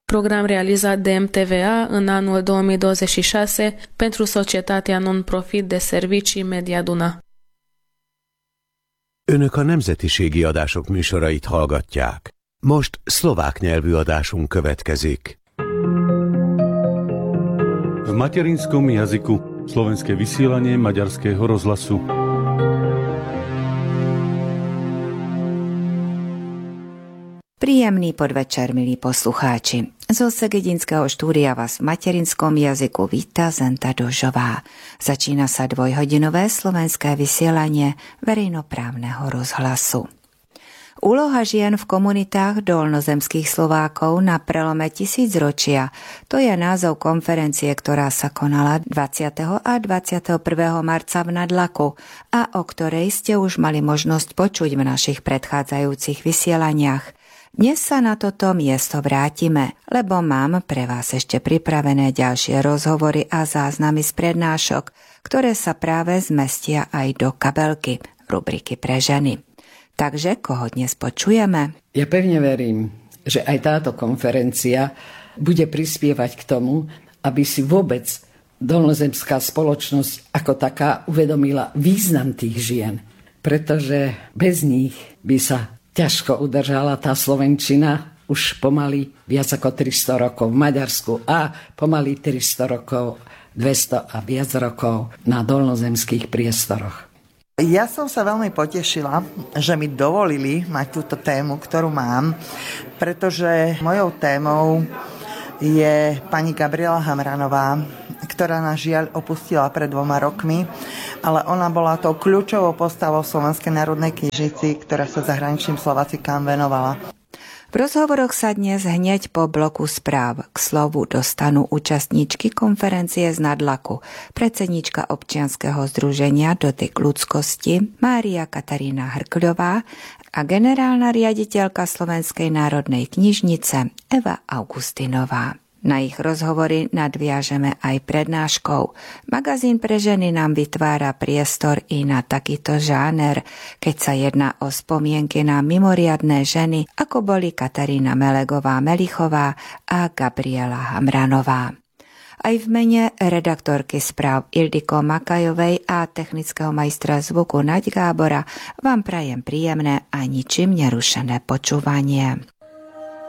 program realizat de MTVA în anul 2026 pentru societatea non-profit de servicii Media Duna. Önök a nemzetiségi adások műsorait hallgatják. Most szlovák nyelvű adásunk következik. V materinskom jazyku slovenské vysielanie Maďarského rozhlasu. Príjemný podvečer, milí poslucháči. Zo Segedinského štúdia vás v materinskom jazyku víta Zenta Dožová. Začína sa dvojhodinové slovenské vysielanie verejnoprávneho rozhlasu. Úloha žien v komunitách dolnozemských Slovákov na prelome tisícročia, to je názov konferencie, ktorá sa konala 20. a 21. marca v Nadlaku a o ktorej ste už mali možnosť počuť v našich predchádzajúcich vysielaniach. Dnes sa na toto miesto vrátime, lebo mám pre vás ešte pripravené ďalšie rozhovory a záznamy z prednášok, ktoré sa práve zmestia aj do kabelky, rubriky pre ženy. Takže koho dnes počujeme? Ja pevne verím, že aj táto konferencia bude prispievať k tomu, aby si vôbec dolnozemská spoločnosť ako taká uvedomila význam tých žien. Pretože bez nich by sa ťažko udržala tá slovenčina už pomaly viac ako 300 rokov v Maďarsku a pomaly 300 rokov, 200 a viac rokov na dolnozemských priestoroch. Ja som sa veľmi potešila, že mi dovolili mať túto tému, ktorú mám, pretože mojou témou je pani Gabriela Hamranová, ktorá nás žiaľ opustila pred 2 rokmi, ale ona bola tou kľúčovou postavou Slovenskej národnej knižnici, ktorá sa zahraničným Slovacikám venovala. V rozhovoroch sa dnes hneď po bloku správ k slovu dostanú účastníčky konferencie z Nadlaku, predsedníčka občianskeho združenia Dotyk ľudskosti Mária Katarína Hrkľová a generálna riaditeľka Slovenskej národnej knižnice Eva Augustinová. Na ich rozhovory nadviažeme aj prednáškou. Magazín pre ženy nám vytvára priestor i na takýto žáner, keď sa jedná o spomienky na mimoriadne ženy, ako boli Katarína Melegová-Melichová a Gabriela Hamranová. Aj v mene redaktorky správ Ildiko Makajovej a technického majstra zvuku Naď Gábora vám prajem príjemné a ničím nerušené počúvanie.